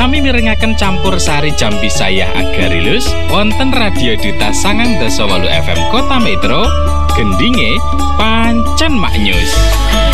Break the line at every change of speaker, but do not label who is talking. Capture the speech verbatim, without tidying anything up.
Sami mirengaken campur sari Jampi Sayah Agarilus wonten Radio Duta sangang dasa wolu F M Kota Metro, gendinge pancen maknyus.